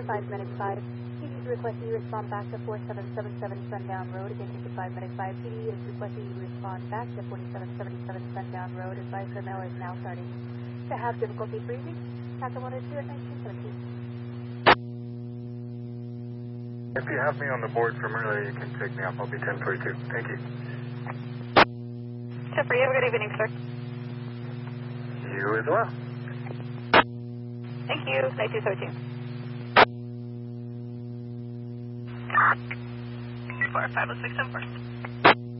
5 minutes 5. PD is requesting you respond back to 4777 Sundown Road. Again, take it 5 minutes 5. PD is requesting you respond back to 4777 Sundown Road. Advice terminal is now starting to have difficulty breathing. Captain 102 at 1917. If you have me on the board from earlier, you can take me up. I'll be 1042. Thank you. Jeffrey, have a good evening, sir. You as well. Thank you. 9217. 4506 and 4.